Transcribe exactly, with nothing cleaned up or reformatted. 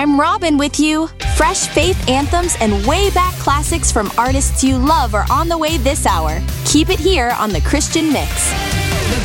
I'm Robin with you. Fresh faith anthems and way back classics from artists you love are on the way this hour. Keep it here on The Christian Mix.